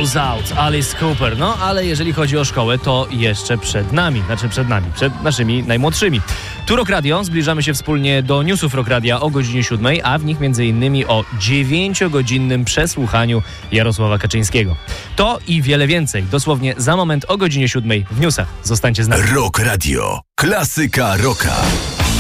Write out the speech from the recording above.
Goes Out, Alice Cooper. No, ale jeżeli chodzi o szkołę, to jeszcze przed nami, przed naszymi najmłodszymi. Tu Rock Radio, zbliżamy się wspólnie do newsów Rock Radia o godzinie 7, a w nich m.in. o 9-godzinnym przesłuchaniu Jarosława Kaczyńskiego. To i wiele więcej, dosłownie za moment o godzinie 7 w newsach. Zostańcie z nami. Rock Radio. Klasyka rocka.